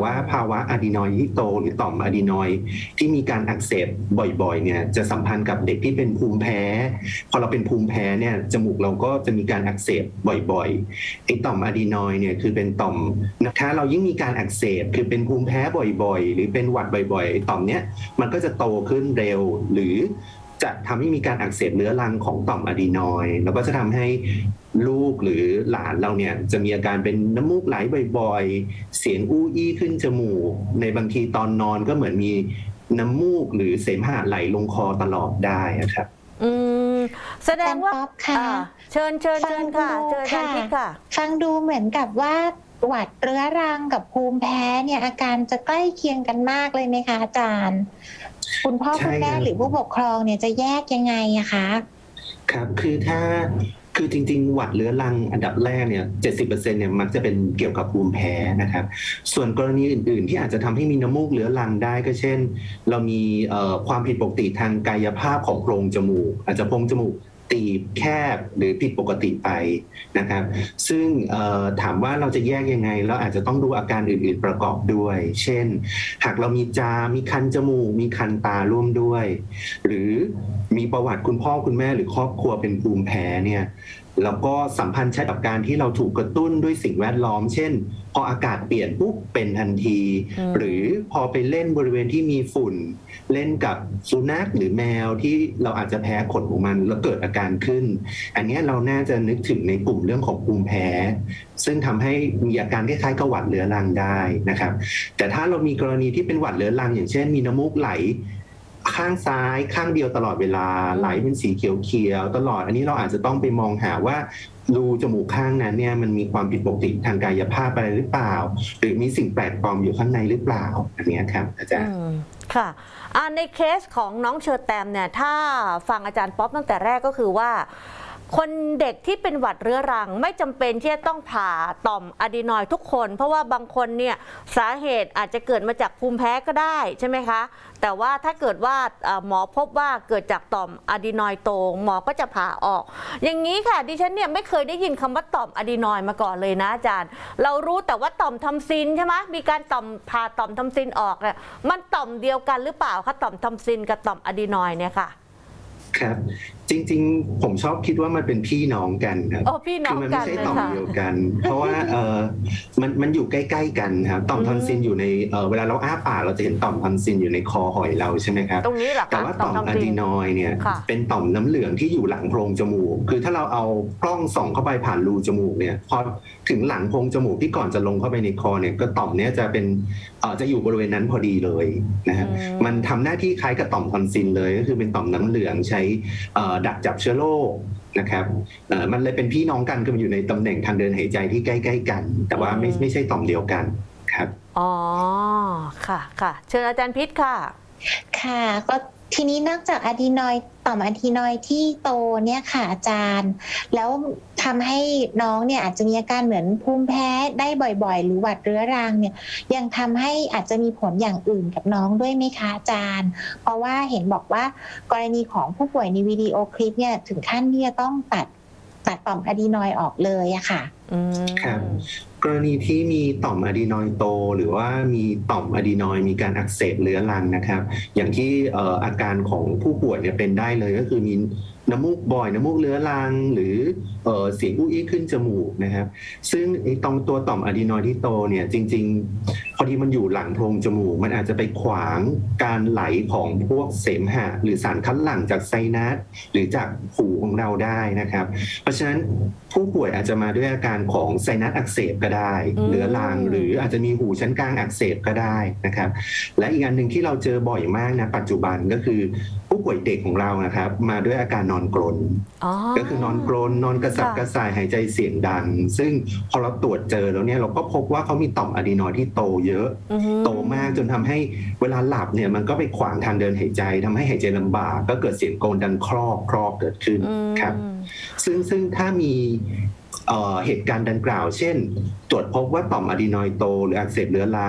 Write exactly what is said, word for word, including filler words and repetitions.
ว่าภาวะอะดีนอยด์ที่โตหรือต่อมอะดีนอยด์ที่มีการอักเสบบ่อยๆเนี่ยจะสัมพันธ์กับเด็กที่เป็นภูมิแพ้พอเราเป็นภูมิแพ้เนี่ยจมูกเราก็จะมีการอักเสบบ่อยๆไอ้ต่อมอะดีนอยด์เนี่ยคือเป็นต่อมถ้าเรายิ่งมีการอักเสบคือเป็นภูมิแพ้บ่อยๆหรือเป็นหวัดบ่อยๆต่อมเนี้ยมันก็จะโตขึ้นเร็วหรือจะทำให้มีการอักเสบเรื้อรังของต่อมอะดีนอยด์แล้วก็จะทำให้ลูกหรือหลานเราเนี่ยจะมีอาการเป็นน้ำมูกไหลบ่อยๆเสียงอู้อี้ขึ้นจมูกในบางทีตอนนอนก็เหมือนมีน้ำมูกหรือเสมหะไหลลงคอตลอดได้ครับอืมแสดงว่าเชิญเชิญเชิญค่ะเชิญค่ะค่ะฟังดูเหมือนกับว่าหวัดเรื้อรังกับภูมิแพ้เนี่ยอาการจะใกล้เคียงกันมากเลยไหมคะอาจารย์คุณพ่อคุณแม่หรือผู้ปกครองเนี่ยจะแยกยังไงอะคะครับคือถ้าคือจริงๆหวัดเรื้อรังอันดับแรกเนี่ย เจ็ดสิบเปอร์เซ็นต์ เนี่ยมักจะเป็นเกี่ยวกับภูมิแพ้นะครับส่วนกรณีอื่นๆที่อาจจะทำให้มีน้ำมูกเรื้อรังได้ก็เช่นเรามีความผิดปกติทางกายภาพของโพรงจมูกอาจจะโพรงจมูกตีบแคบหรือผิดปกติไปนะครับซึ่งถามว่าเราจะแยกยังไงเราอาจจะต้องดูอาการอื่นๆประกอบด้วยเช่นหากเรามีจามมีคันจมูกมีคันตาร่วมด้วยหรือมีประวัติคุณพ่อคุณแม่หรือครอบครัวเป็นภูมิแพ้เนี่ยแล้วก็สัมพันธ์ชัดกับการที่เราถูกกระตุ้นด้วยสิ่งแวดล้อมเช่นพออากาศเปลี่ยนปุ๊บเป็นทันทีหรือพอไปเล่นบริเวณที่มีฝุ่นเล่นกับสุนัขหรือแมวที่เราอาจจะแพ้ขนของมันแล้วเกิดอาการขึ้นอันนี้เราน่าจะนึกถึงในกลุ่มเรื่องของภูมิแพ้ซึ่งทำให้มีอาการคล้ายๆกับหวัดเรื้อรังได้นะครับแต่ถ้าเรามีกรณีที่เป็นหวัดเรื้อรังอย่างเช่นมีน้ำมูกไหลข้างซ้ายข้างเดียวตลอดเวลาไหลเป็นสีเขียวๆตลอดอันนี้เราอาจจะต้องไปมองหาว่ารูจมูกข้างนั้นเนี่ยมันมีความผิดปกติทางกายภาพอะไรหรือเปล่าหรือมีสิ่งแปลกปลอมอยู่ข้างในหรือเปล่าอันนี้ครับอาจารย์ค่ะในเคสของน้องเชอร์แตมเนี่ยถ้าฟังอาจารย์ป๊อปตั้งแต่แรกก็คือว่าคนเด็กที่เป็นหวัดเรื้อรังไม่จำเป็นที่จะต้องผ่าต่อมอะดีนอยด์ทุกคนเพราะว่าบางคนเนี่ยสาเหตุอาจจะเกิดมาจากภูมิแพ้ก็ได้ใช่ไหมคะแต่ว่าถ้าเกิดว่าหมอพบว่าเกิดจากต่อมอะดีนอยด์โตหมอก็จะผ่าออกอย่างนี้ค่ะดิฉันเนี่ยไม่เคยได้ยินคำว่าต่อมอะดีนอยด์มาก่อนเลยนะอาจารย์เรารู้แต่ว่าต่อมทำซินใช่ไหมมีการต่อมผ่าต่อมทำซินออกเนี่ยมันต่อมเดียวกันหรือเปล่าคะต่อมทำซินกับต่อมอะดีนอยด์เนี่ยค่ะครับจริงๆผมชอบคิดว่ามันเป็นพี่น้องกันครับคือมันไม่ใช่ต่อมเดียวกันเพราะว่าเออมันมันอยู่ใกล้ๆกันครับต่อมทอนซิลอยู่ในเออเวลาเราอ้าปากเราจะเห็นต่อมทอนซิลอยู่ในคอหอยเราใช่ไหมครับตรงนี้แหละแต่ว่าต่อมอะดีนอยด์เนี่ยเป็นต่อมน้ำเหลืองที่อยู่หลังโพรงจมูกคือถ้าเราเอากล้องส่องเข้าไปผ่านรูจมูกเนี่ยพอถึงหลังโพรงจมูกที่ก่อนจะลงเข้าไปในคอเนี่ยก็ต่อมเนี้ยจะเป็นเออจะอยู่บริเวณนั้นพอดีเลยนะครับมันทำหน้าที่คล้ายกับต่อมทอนซิลเลยก็คือเป็นต่อมน้ำเหลืองใช้ดักจับเชื้อโรคนะครับมันเลยเป็นพี่น้องกันคือมันอยู่ในตำแหน่งทางเดินหายใจที่ใกล้ๆกันแต่ว่าไม่ไม่ใช่ต่อมเดียวกันครับอ๋อค่ะค่ะเชิญอาจารย์พิษค่ะค่ะก็ทีนี้นอกจากอะดีนอยด์ต่อมอะดีนอยด์ที่โตเนี่ยค่ะอาจารย์แล้วทำให้น้องเนี่ยอาจจะมีอาการเหมือนภูมิแพ้ได้บ่อยๆหรือหวัดเรื้อรังเนี่ยยังทำให้อาจจะมีผลอย่างอื่นกับน้องด้วยไหมคะอาจารย์เพราะว่าเห็นบอกว่ากรณีของผู้ป่วยในวิดีโอคลิปเนี่ยถึงขั้นที่จะต้องตัดตัดต่อมอะดีนอยด์ออกเลยอะค่ะครับกรณีที่มีต่อมอะดีนอยด์โตหรือว่ามีต่อมอะดีนอยด์มีการอักเสบเรื้อรังนะครับอย่างที่อาการของผู้ป่วยเนี่ยเป็นได้เลยก็คือมีน้ำมูกบ่อยน้ำมูกเรื้อรังหรือเสียงอู้อี้ขึ้นจมูกนะครับซึ่งไอ้ตรงตัวต่อมอะดีนอยด์ที่โตเนี่ยจริงๆพอดีมันอยู่หลังโพรงจมูกมันอาจจะไปขวางการไหลของพวกเสมหะหรือสารคัดหลั่งจากไซนัสหรือจากหูของเราได้นะครับเพราะฉะนั้นผู้ป่วยอาจจะมาด้วยอาการของไซนัสอักเสบก็ได้เรื้อรังหรืออาจจะมีหูชั้นกลางอักเสบก็ได้นะครับและอีกอันหนึ่งที่เราเจอบ่อยมากนะปัจจุบันก็คือผู้ป่วยเด็กของเรานะครับมาด้วยอาการนอนกรนก็คือนอนกรนนอนกระสับกระส่ายหายใจเสียงดังซึ่งพอเราตรวจเจอแล้วเนี่ยเราก็พบว่าเขามีต่อมอะดีนอยด์ที่โตเยอะโตมากจนทำให้เวลาหลับเนี่ยมันก็ไปขวางทางเดินหายใจทำให้หายใจลำบากก็เกิดเสียงโกนดังครอกครอกเกิดขึ้นครับซึ่งซึ่งถ้ามีเหตุการณ์ดังกล่าวเช่นตรวจพบว่าต่อมอะดีนอยด์โตหรืออักเสบเรื้อรัง